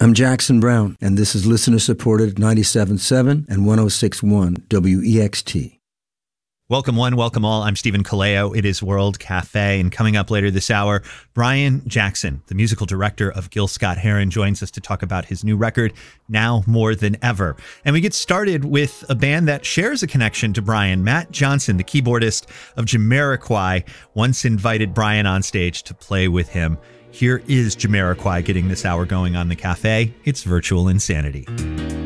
I'm Jackson Brown, and this is listener-supported 97.7 and 106.1 WEXT. Welcome one, welcome all. I'm Stephen Kaleo. It is World Cafe, and coming up later this hour, Brian Jackson, the musical director of Gil Scott-Heron, joins us to talk about his new record, Now More Than Ever. And we get started with a band that shares a connection to Brian. Matt Johnson, the keyboardist of Jamiroquai, once invited Brian on stage to play with him. Here is Jamiroquai getting this hour going on the cafe. It's Virtual Insanity.